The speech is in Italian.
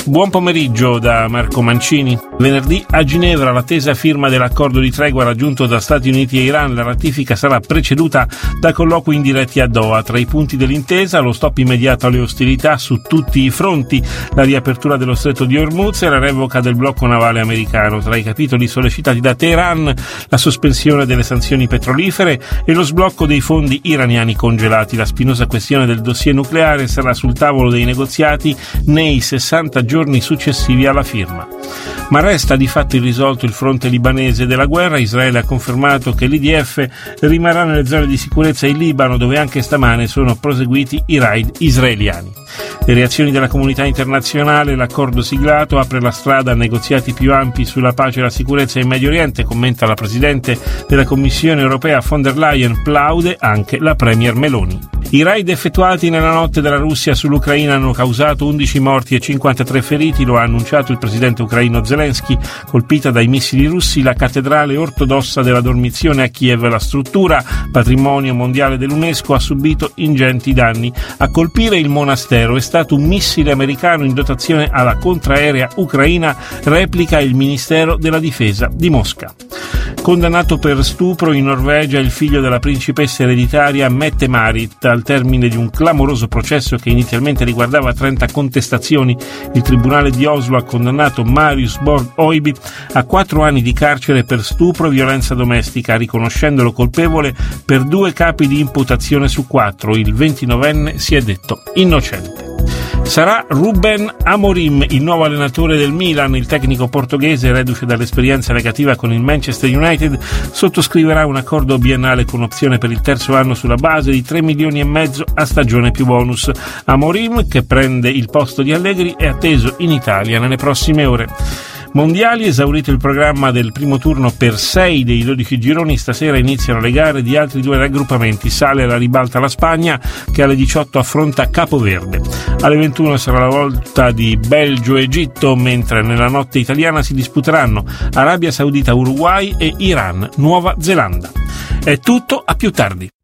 Buon pomeriggio da Marco Mancini. Venerdì a Ginevra l'attesa firma dell'accordo di tregua raggiunto da Stati Uniti e Iran. La ratifica sarà preceduta da colloqui indiretti a Doha. Tra i punti dell'intesa lo stop immediato alle ostilità su tutti i fronti, la riapertura dello stretto di Hormuz e la revoca del blocco navale americano. Tra i capitoli sollecitati da Teheran la sospensione delle sanzioni petrolifere e lo sblocco dei fondi iraniani congelati. La spinosa questione del dossier nucleare sarà sul tavolo dei negoziati nei 60 giorni successivi alla firma. Ma resta di fatto irrisolto il fronte libanese della guerra. Israele ha confermato che l'IDF rimarrà nelle zone di sicurezza in Libano, dove anche stamane sono proseguiti i raid israeliani. Le reazioni della comunità internazionale: l'accordo siglato apre la strada a negoziati più ampi sulla pace e la sicurezza in Medio Oriente, commenta la Presidente della Commissione europea von der Leyen, plaude anche la Premier Meloni. I raid effettuati nella notte dalla Russia sull'Ucraina hanno causato 11 morti e 53 feriti, lo ha annunciato il presidente ucraino Zelensky. Colpita dai missili russi la cattedrale ortodossa della Dormizione a Kiev, la struttura, patrimonio mondiale dell'UNESCO, ha subito ingenti danni. A colpire il monastero è stato un missile americano in dotazione alla contraerea ucraina, replica il Ministero della Difesa di Mosca. Condannato per stupro in Norvegia il figlio della principessa ereditaria Mette-Marit. Al termine di un clamoroso processo che inizialmente riguardava 30 contestazioni, il tribunale di Oslo ha condannato Marius Borg Oiby a 4 anni di carcere per stupro e violenza domestica, riconoscendolo colpevole per 2 capi di imputazione su 4. Il 29enne si è detto innocente. Sarà Ruben Amorim il nuovo allenatore del Milan. Il tecnico portoghese, reduce dall'esperienza negativa con il Manchester United, sottoscriverà un accordo biennale con opzione per il terzo anno sulla base di 3,5 milioni a stagione più bonus. Amorim, che prende il posto di Allegri, è atteso in Italia nelle prossime ore. Mondiali, esaurito il programma del primo turno per 6 dei 12 gironi, stasera iniziano le gare di altri 2 raggruppamenti. Sale alla ribalta la Spagna, che alle 18 affronta Capoverde. Alle 21 sarà la volta di Belgio-Egitto, mentre nella notte italiana si disputeranno Arabia Saudita-Uruguay e Iran-Nuova Zelanda. È tutto, a più tardi.